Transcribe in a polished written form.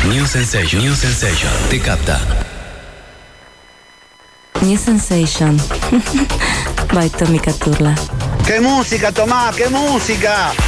New Sensation. New Sensation. Te capta. New Sensation. Vai Tommy Catturla. Che musica, Tomà, che musica!